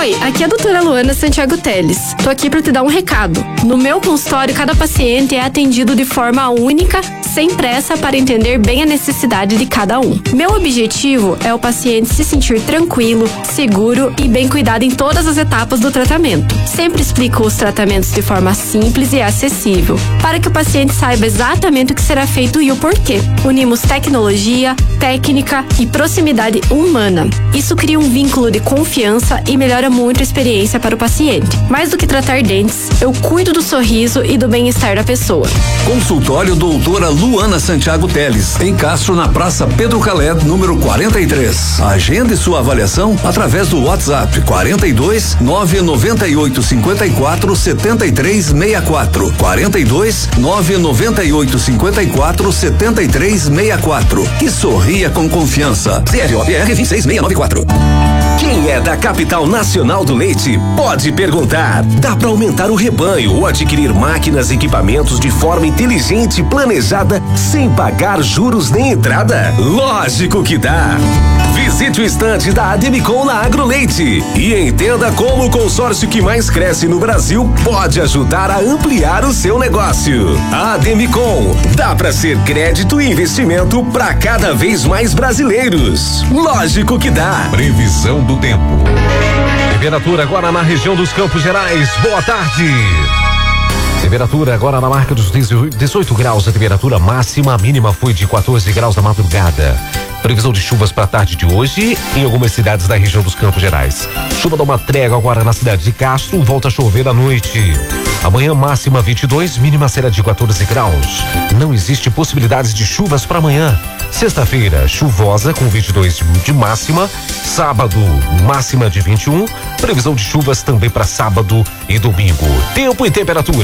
Oi, aqui é a doutora Luana Santiago Teles. Tô aqui para te dar um recado. No meu consultório, cada paciente é atendido de forma única, sem pressa, para entender bem a necessidade de cada um. Meu objetivo é o paciente se sentir tranquilo, seguro e bem cuidado em todas as etapas do tratamento. Sempre explico os tratamentos de forma simples e acessível, para que o paciente saiba exatamente o que será feito e o porquê. Unimos tecnologia, técnica e proximidade humana. Isso cria um vínculo de confiança e melhora muito a experiência para o paciente. Mais do que tratar dentes, eu cuido do sorriso e do bem-estar da pessoa. Consultório doutora Luana Santiago Teles, em Castro, na Praça Pedro Calé, número 43. Agende sua avaliação através do WhatsApp 42 998 54 73 64. 42 998 54 73 64. E sorria com confiança. CROPR 26694. Quem é da capital nacional do leite pode perguntar. Dá para aumentar o rebanho ou adquirir máquinas e equipamentos de forma inteligente e planejada sem pagar juros nem entrada? Lógico que dá. Visite o estande da Ademicon na Agroleite e entenda como o consórcio que mais cresce no Brasil pode ajudar a ampliar o seu negócio. Ademicon, dá para ser crédito e investimento para cada vez mais brasileiros. Lógico que dá. Previsão do tempo. Temperatura agora na região dos Campos Gerais. Boa tarde. Temperatura agora na marca dos 18 graus. A temperatura máxima, a mínima foi de 14 graus na madrugada. Previsão de chuvas para a tarde de hoje em algumas cidades da região dos Campos Gerais. Chuva dá uma trégua agora na cidade de Castro, volta a chover à noite. Amanhã máxima 22, mínima será de 14 graus. Não existe possibilidades de chuvas para amanhã. Sexta-feira, chuvosa com 22 de máxima. Sábado, máxima de 21. Previsão de chuvas também para sábado e domingo. Tempo e temperatura.